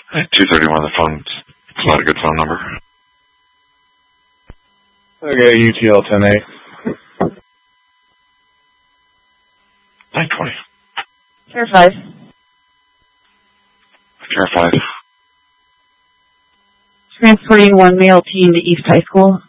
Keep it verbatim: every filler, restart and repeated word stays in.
two thirty-one, the phone. It's not a good phone number. Okay, U T L ten eight. nine twenty. Care five. Care five. Transporting one male teen to East High School.